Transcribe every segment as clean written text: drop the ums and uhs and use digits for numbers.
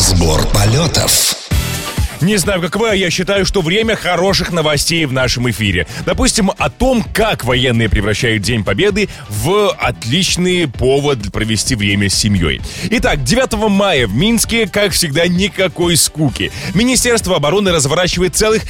Разбор полетов. Не знаю, как вы, а я считаю, что время хороших новостей в нашем эфире. Допустим, о том, как военные превращают День Победы в отличный повод провести время с семьей. Итак, 9 мая в Минске, как всегда, никакой скуки. Министерство обороны разворачивает целых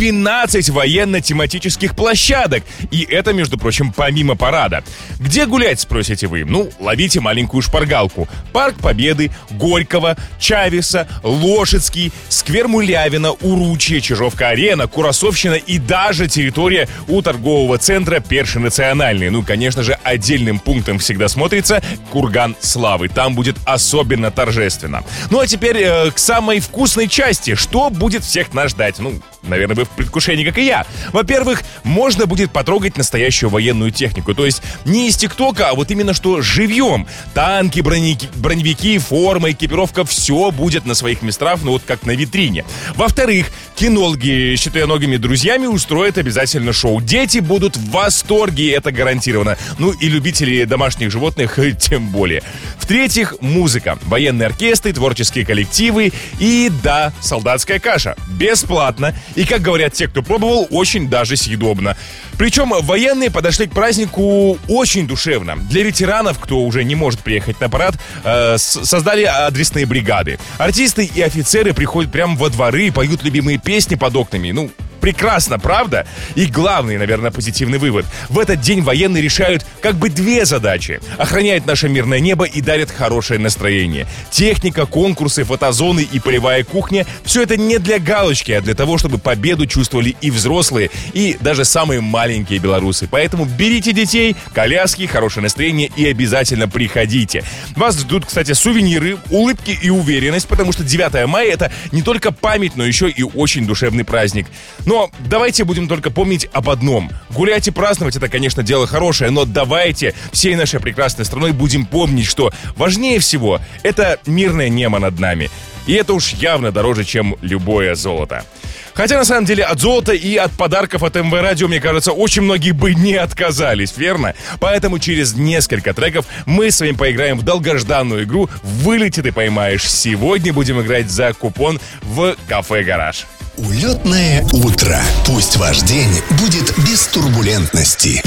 12 военно-тематических площадок. И это, между прочим, помимо парада. Где гулять, спросите вы? Ну, ловите маленькую шпаргалку. Парк Победы, Горького, Чавеса, Лошадский, сквер Мулявина, Уручье, Чижовка-Арена, Курасовщина и даже территория у торгового центра Перший Национальный. Ну, конечно же, отдельным пунктом всегда смотрится Курган Славы. Там будет особенно торжественно. Ну, а теперь к самой вкусной части. Что будет всех нас ждать? Ну, наверное, вы в предвкушении, как и я. Во-первых, можно будет потрогать настоящую военную технику. То есть не из ТикТока, а вот именно что живьем. Танки, броневики, форма, экипировка, все будет на своих местах, ну вот как на витрине. Во-вторых, кинологи с четвероногими друзьями устроят обязательно шоу. Дети будут в восторге, это гарантированно. Ну и любители домашних животных тем более. В-третьих, музыка. Военные оркестры, творческие коллективы и, да, солдатская каша. Бесплатно. И, как говорят те, кто пробовал, очень даже съедобно. Причем военные подошли к празднику очень душевно. Для ветеранов, кто уже не может приехать на парад, создали адресные бригады. Артисты и офицеры приходят прямо во дворы и поют любимые песни под окнами. Ну, прекрасно, правда? И главный, наверное, позитивный вывод. В этот день военные решают как бы две задачи. Охраняют наше мирное небо и дарят хорошее настроение. Техника, конкурсы, фотозоны и полевая кухня – все это не для галочки, а для того, чтобы победу чувствовали и взрослые, и даже самые маленькие белорусы. Поэтому берите детей, коляски, хорошее настроение и обязательно приходите. Вас ждут, кстати, сувениры, улыбки и уверенность, потому что 9 мая – это не только память, но еще и очень душевный праздник. Но давайте будем только помнить об одном. Гулять и праздновать — это, конечно, дело хорошее, но давайте всей нашей прекрасной страной будем помнить, что важнее всего — это мирное небо над нами. И это уж явно дороже, чем любое золото. Хотя, на самом деле, от золота и от подарков от МВ Радио, мне кажется, очень многие бы не отказались, верно? Поэтому через несколько треков мы с вами поиграем в долгожданную игру «Вылети ты поймаешь». Сегодня будем играть за купон в кафе «Гараж». Улетное утро. Пусть ваш день будет без турбулентности.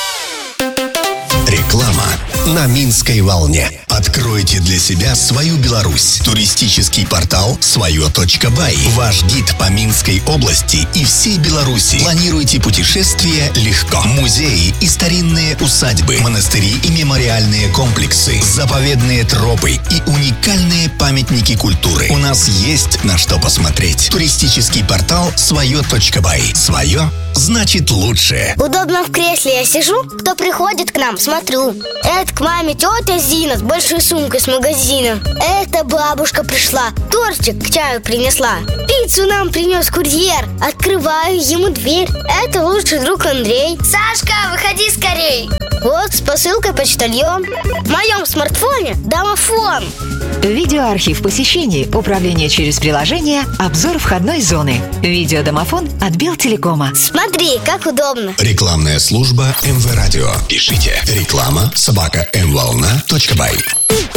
Реклама на Минской волне. Откройте для себя свою Беларусь. Туристический портал свое.бай. Ваш гид по Минской области и всей Беларуси. Планируйте путешествия легко. Музеи и старинные усадьбы, монастыри и мемориальные комплексы, заповедные тропы и уникальные памятники культуры. У нас есть на что посмотреть. Туристический портал свое.бай. Свое значит лучше. Удобно в кресле я сижу, кто приходит к нам, смотрю. Это к маме тетя Зина с большой сумкой с магазина. Это бабушка пришла, тортик к чаю принесла. Пиццу нам принес курьер. Открываю ему дверь. Это лучший друг Андрей. Сашка, выходи скорей. Вот с посылкой почтальон. В моем смартфоне домофон. Видеоархив посещений, управление через приложение, обзор входной зоны. Видеодомофон от Белтелекома. Смотри, как удобно. Рекламная служба МВ Радио. Пишите реклама @mvolna.by.